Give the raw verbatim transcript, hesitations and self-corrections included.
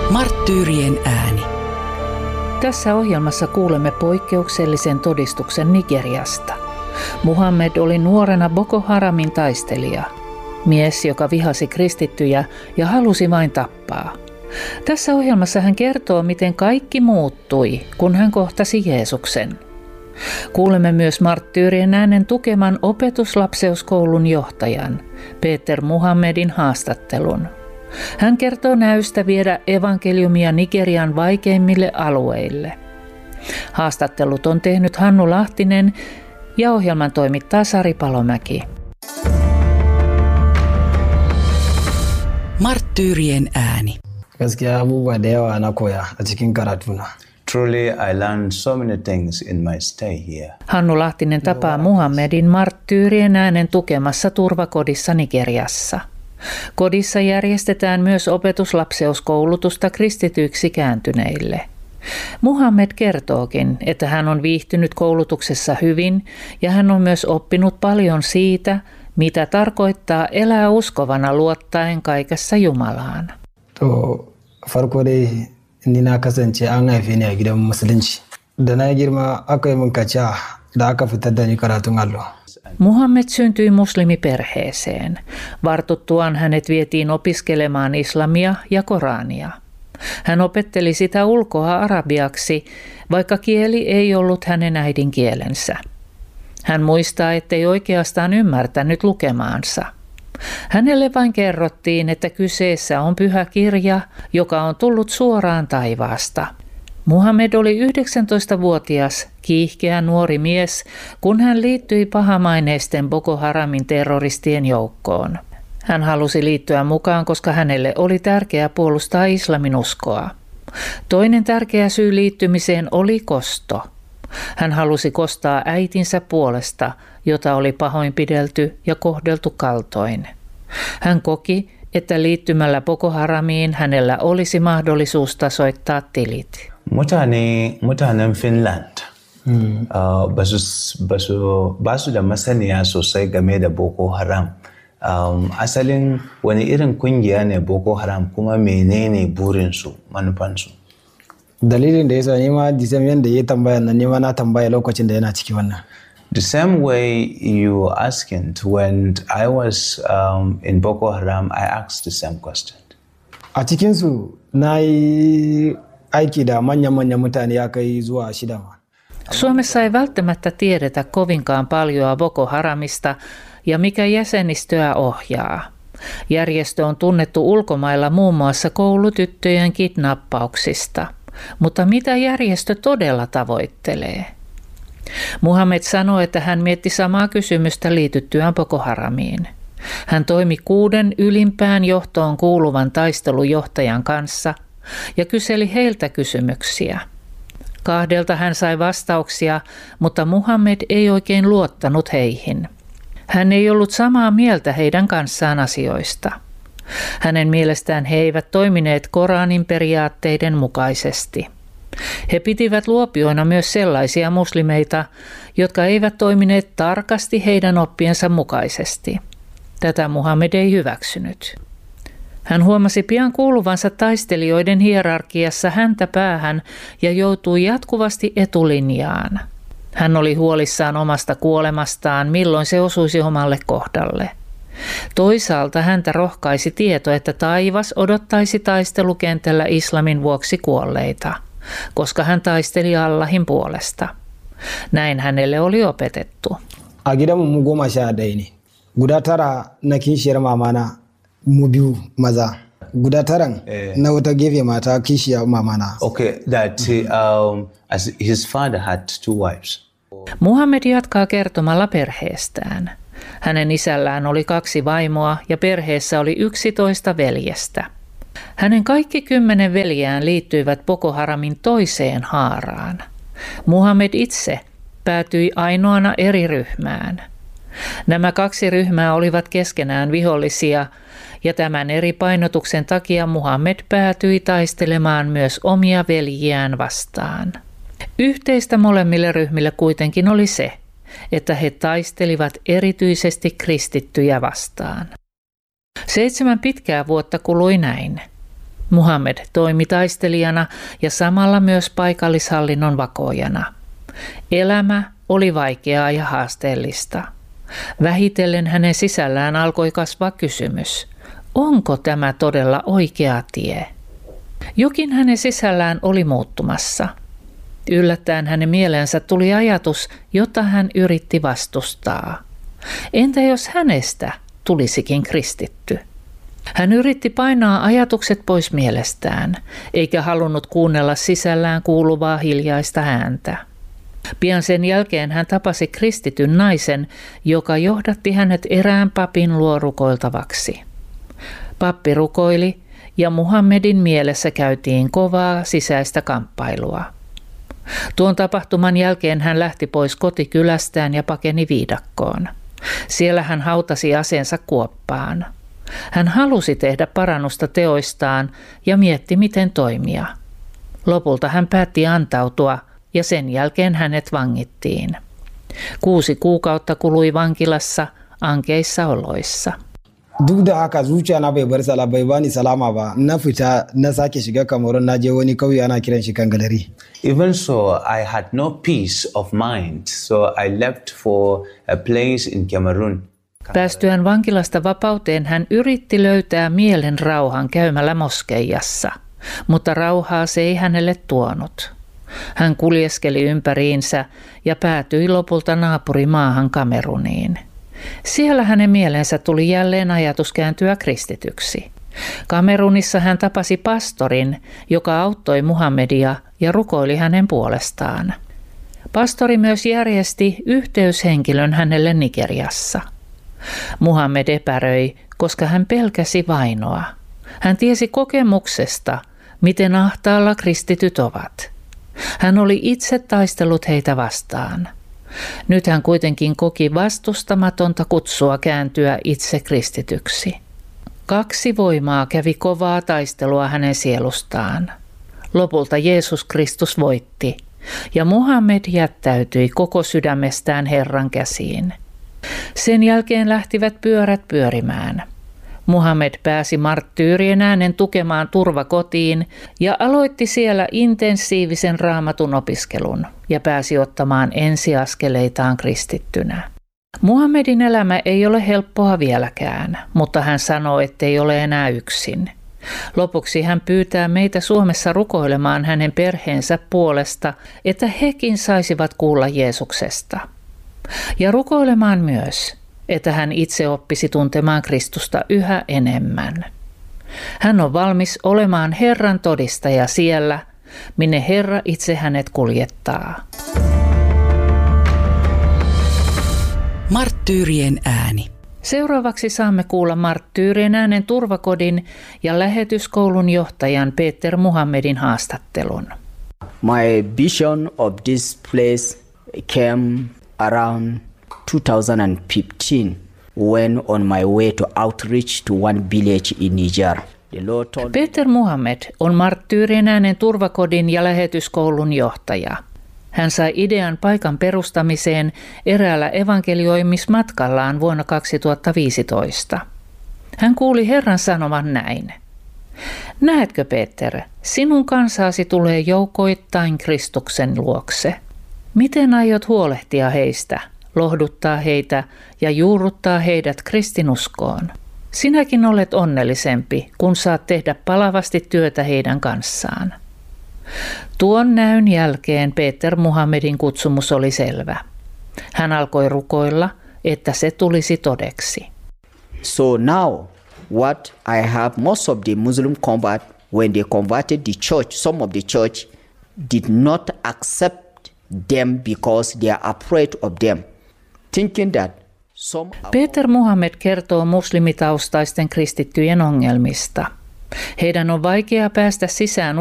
Marttyyrien ääni. Tässä ohjelmassa kuulemme poikkeuksellisen todistuksen Nigeriasta. Muhammed oli nuorena Boko Haramin taistelija. Mies, joka vihasi kristittyjä ja halusi vain tappaa. Tässä ohjelmassa hän kertoo, miten kaikki muuttui, kun hän kohtasi Jeesuksen. Kuulemme myös Marttyyrien äänen tukeman opetuslapseuskoulun johtajan, Peter Muhammedin haastattelun. Hän kertoo näystä viedä evankeliumia Nigerian vaikeimmille alueille. Haastattelut on tehnyt Hannu Lahtinen ja ohjelman toimittaa Sari Palomäki. Marttyyrien ääni. Gaskiya abubuwa da yawa na koya a cikin karatuna. Truly, I learned so many things in my stay here. Hannu Lahtinen tapaa Muhammedin Marttyyrien äänen tukemassa turvakodissa Nigeriassa. Kodissa järjestetään myös opetuslapseuskoulutusta kristityiksi kääntyneille. Muhammed kertookin, että hän on viihtynyt koulutuksessa hyvin ja hän on myös oppinut paljon siitä, mitä tarkoittaa elää uskovana luottaen kaikessa Jumalaan. To farko dai ni na kasance an haife ni a gidan musulunci. Da na girma aka yi min kaciya da aka fitar da ni karatun allo. Muhammed syntyi muslimiperheeseen. Vartuttuaan hänet vietiin opiskelemaan islamia ja Korania. Hän opetteli sitä ulkoa arabiaksi, vaikka kieli ei ollut hänen äidinkielensä. Hän muistaa, ettei oikeastaan ymmärtänyt lukemaansa. Hänelle vain kerrottiin, että kyseessä on pyhä kirja, joka on tullut suoraan taivaasta. Muhammed oli yhdeksäntoistavuotias, kiihkeä nuori mies, kun hän liittyi pahamaineisten Boko Haramin terroristien joukkoon. Hän halusi liittyä mukaan, koska hänelle oli tärkeää puolustaa islamin uskoa. Toinen tärkeä syy liittymiseen oli kosto. Hän halusi kostaa äitinsä puolesta, jota oli pahoinpidelty ja kohdeltu kaltoin. Hän koki, että liittymällä Boko Haramiin hänellä olisi mahdollisuus tasoittaa tilit. Mutane, mutanen Finland Hmm. uh, basu, basu, basu da masaniya sosai game da Boko Haram. Um, asalin wani irin kungiya ne Boko Haram kuma menene burinsu, manufansu? Dalilin da yasa ni ma disam yanda ya tambaya nan ni ma na tambaya lokacin da yana ciki wannan. The same way you asking when I was um, in Boko Haram, I asked the same question. A cikin su na yi aiki da manyan-manyan mutane ya kai zuwa shida ma. Suomessa ei välttämättä tiedetä kovinkaan paljoa Boko Haramista ja mikä jäsenistöä ohjaa. Järjestö on tunnettu ulkomailla muun muassa koulutyttöjen kidnappauksista. Mutta mitä järjestö todella tavoittelee? Muhammed sanoi, että hän mietti samaa kysymystä liityttyään Boko Haramiin. Hän toimi kuuden ylimpään johtoon kuuluvan taistelujohtajan kanssa ja kyseli heiltä kysymyksiä. Kahdelta hän sai vastauksia, mutta Muhammed ei oikein luottanut heihin. Hän ei ollut samaa mieltä heidän kanssaan asioista. Hänen mielestään he eivät toimineet Koranin periaatteiden mukaisesti. He pitivät luopioina myös sellaisia muslimeita, jotka eivät toimineet tarkasti heidän oppiensa mukaisesti. Tätä Muhammed ei hyväksynyt. Hän huomasi pian kuuluvansa taistelijoiden hierarkiassa häntä päähän ja joutui jatkuvasti etulinjaan. Hän oli huolissaan omasta kuolemastaan, milloin se osuisi omalle kohdalle. Toisaalta häntä rohkaisi tieto, että taivas odottaisi taistelukentällä islamin vuoksi kuolleita, koska hän taisteli Allahin puolesta. Näin hänelle oli opetettu. A gidanmu mu goma sha ɗaya ne. Guda tara na kishiyar mamana mu biyu maza. Guda taran Eh. na wata gefe mata kishiyar mamana. Okay, that um, as his father had two wives. Muhammed jatkaa kertomalla perheestään. Hänen isällään oli kaksi vaimoa ja perheessä oli yksitoista veljestä. Hänen kaikki kymmenen veljään liittyivät Boko Haramin toiseen haaraan. Muhammed itse päätyi ainoana eri ryhmään. Nämä kaksi ryhmää olivat keskenään vihollisia ja tämän eri painotuksen takia Muhammed päätyi taistelemaan myös omia veljiään vastaan. Yhteistä molemmille ryhmille kuitenkin oli se, että he taistelivat erityisesti kristittyjä vastaan. Seitsemän pitkää vuotta kului näin. Muhammed toimi taistelijana ja samalla myös paikallishallinnon vakoojana. Elämä oli vaikeaa ja haasteellista. Vähitellen hänen sisällään alkoi kasvaa kysymys, onko tämä todella oikea tie? Jokin hänen sisällään oli muuttumassa. Yllättäen hänen mieleensä tuli ajatus, jota hän yritti vastustaa. Entä jos hänestä tulisikin kristitty? Hän yritti painaa ajatukset pois mielestään, eikä halunnut kuunnella sisällään kuuluvaa hiljaista ääntä. Pian sen jälkeen hän tapasi kristityn naisen, joka johdatti hänet erään papin luo rukoiltavaksi. Pappi rukoili ja Muhammedin mielessä käytiin kovaa sisäistä kamppailua. Tuon tapahtuman jälkeen hän lähti pois kotikylästään ja pakeni viidakkoon. Siellä hän hautasi aseensa kuoppaan. Hän halusi tehdä parannusta teoistaan ja mietti, miten toimia. Lopulta hän päätti antautua ja sen jälkeen hänet vangittiin. Kuusi kuukautta kului vankilassa ankeissa oloissa. Duk da haka zuciya na bai bar sala bai bani salama ba, na fita na sake shiga Cameroon, na je wani kauye ana kiran shi Kangalari. Even so, I had no peace of mind, so I left for a place in Cameroon. Päästyään vankilasta vapauteen hän yritti löytää mielen rauhan käymällä moskeijassa, mutta rauhaa se ei hänelle tuonut. Hän kuljeskeli ympäriinsä ja päätyi lopulta naapurimaahan Kameruniin. Siellä hänen mieleensä tuli jälleen ajatus kääntyä kristityksi. Kamerunissa hän tapasi pastorin, joka auttoi Muhammedia ja rukoili hänen puolestaan. Pastori myös järjesti yhteyshenkilön hänelle Nigeriassa. Muhammed epäröi, koska hän pelkäsi vainoa. Hän tiesi kokemuksesta, miten ahtaalla kristityt ovat. Hän oli itse taistellut heitä vastaan. Nyt hän kuitenkin koki vastustamatonta kutsua kääntyä itse kristityksi. Kaksi voimaa kävi kovaa taistelua hänen sielustaan. Lopulta Jeesus Kristus voitti ja Muhammed jättäytyi koko sydämestään Herran käsiin. Sen jälkeen lähtivät pyörät pyörimään. Muhammed pääsi marttyyrien äänen tukemaan turvakotiin ja aloitti siellä intensiivisen raamatun opiskelun ja pääsi ottamaan ensiaskeleitaan kristittynä. Muhammedin elämä ei ole helppoa vieläkään, mutta hän sanoo, ettei ole enää yksin. Lopuksi hän pyytää meitä Suomessa rukoilemaan hänen perheensä puolesta, että hekin saisivat kuulla Jeesuksesta. Ja rukoilemaan myös, että hän itse oppisi tuntemaan Kristusta yhä enemmän. Hän on valmis olemaan Herran todistaja siellä, minne Herra itse hänet kuljettaa. Marttyyrien ääni. Seuraavaksi saamme kuulla Marttyyrien äänen turvakodin ja lähetyskoulun johtajan Peter Muhammedin haastattelun. My vision of this place came around two thousand fifteen when on my way to outreach to one village in Niger. Peter Muhammed on Marttyyrien äänen turvakodin ja lähetyskoulun johtaja. Hän sai idean paikan perustamiseen eräällä evankelioimismatkallaan vuonna kaksituhattaviisitoista. Hän kuuli Herran sanoman näin. Näetkö, Peter, sinun kansaasi tulee joukoittain Kristuksen luokse. Miten aiot huolehtia heistä, lohduttaa heitä ja juurruttaa heidät kristinuskoon? Sinäkin olet onnellisempi, kun saat tehdä palavasti työtä heidän kanssaan. Tuon näyn jälkeen Peter Muhammedin kutsumus oli selvä. Hän alkoi rukoilla, että se tulisi todeksi. So now what I have, most of the Muslim convert, when they converted the church, some of the church did not accept them because they are afraid of them, thinking that some... Peter Muhammed kertoo muslimitaustaisten kristittyjen ongelmista. Heidän on vaikea päästä sisään